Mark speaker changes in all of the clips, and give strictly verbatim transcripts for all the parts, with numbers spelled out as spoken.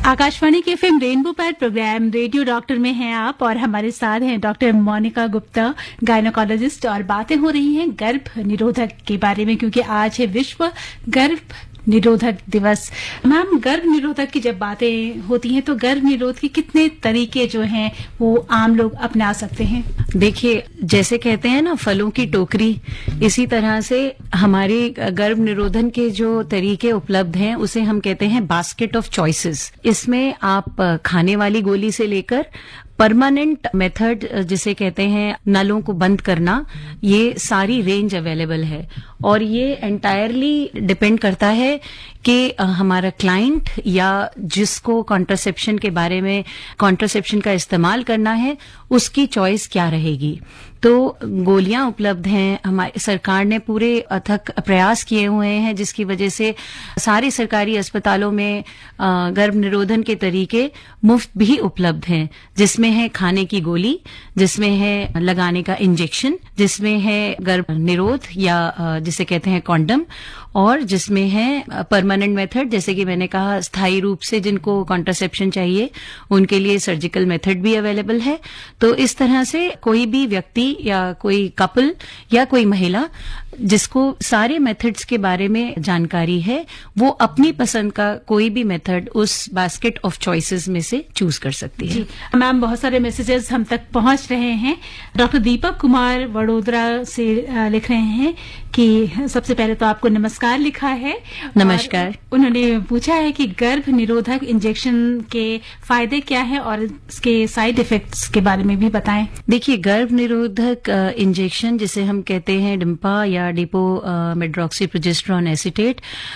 Speaker 1: आकाशवाणी के FM rainbow पर programme radio doctor में हैं आप और हमारे साथ हैं डॉक्टर मोनिका गुप्ता, गायनोकोलॉजिस्ट, और बातें हो रही हैं गर्भ निरोधक के बारे में, क्योंकि आज है विश्व गर्भ निरोधक दिवस। मैम, गर्भ निरोधक की जब बातें होती हैं तो गर्भ निरोध के कितने तरीके जो हैं वो आम लोग अपना सकते हैं?
Speaker 2: देखिए, जैसे कहते हैं ना फलों की टोकरी, इसी तरह से हमारे गर्भ निरोधन के जो तरीके उपलब्ध हैं उसे हम कहते हैं बास्केट ऑफ चॉइसेस। इसमें आप खाने वाली गोली से लेकर परमानेंट मेथड जिसे कहते हैं नलों को बंद करना, ये सारी रेंज अवेलेबल है। और ये एंटायरली डिपेंड करता है कि हमारा क्लाइंट या जिसको कॉन्ट्रासेप्शन के बारे में कॉन्ट्रासेप्शन का इस्तेमाल करना है उसकी चॉइस क्या रहेगी। तो गोलियां उपलब्ध हैं, हमारी सरकार ने पूरे अथक प्रयास किए हुए हैं जिसकी वजह से सारे सरकारी अस्पतालों में गर्भ निरोधन के तरीके मुफ्त भी उपलब्ध हैं, जिसमें है खाने की गोली, जिसमें है लगाने का इंजेक्शन, जिसमें है गर्भ निरोध या जिसे कहते हैं कॉन्डम, और जिसमें है परमानेंट मेथड, जैसे कि मैंने कहा स्थायी रूप से जिनको कॉन्ट्रासेप्शन चाहिए उनके लिए सर्जिकल मेथड भी अवेलेबल है। तो इस तरह से कोई भी व्यक्ति या कोई कपल या कोई महिला जिसको सारे मेथड्स के बारे में जानकारी है वो अपनी पसंद का कोई भी मेथड उस बास्केट ऑफ चॉइसेस में से चूज कर सकती है।
Speaker 1: मैम, बहुत सारे मैसेजेस हम तक पहुंच रहे हैं। डॉक्टर दीपक कुमार वडोदरा से लिख रहे हैं कि सबसे पहले तो आपको नमस्कार लिखा है।
Speaker 2: नमस्कार।
Speaker 1: उन्होंने पूछा है कि गर्भ निरोधक इंजेक्शन के फायदे क्या है और इसके साइड इफेक्ट्स के बारे में भी बताएं।
Speaker 2: देखिए, गर्भ निरोधक इंजेक्शन जिसे हम कहते हैं डिम्पा या डिपो मेड्रोक्सी प्रोजेस्टेरॉन एसीटेट,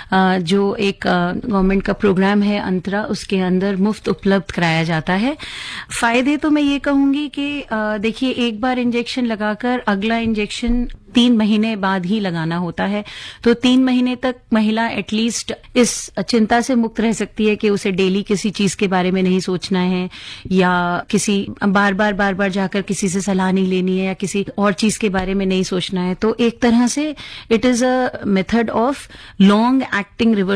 Speaker 2: जो एक गवर्नमेंट का प्रोग्राम है अंतरा, उसके अंदर मुफ्त उपलब्ध कराया जाता है। फायदे तो मैं ये कहूंगी कि देखिए, एक बार इंजेक्शन लगाकर अगला इंजेक्शन तीन महीने बाद ही लगाना होता है, तो तीन महीने तक महिला एटलीस्ट इस चिंता से मुक्त रह सकती है कि उसे डेली किसी चीज के बारे में नहीं सोचना है या किसी बार बार बार बार जाकर किसी से सलाह नहीं लेनी है या किसी और चीज के बारे में नहीं सोचना है। तो एक तरह से it is a method of long acting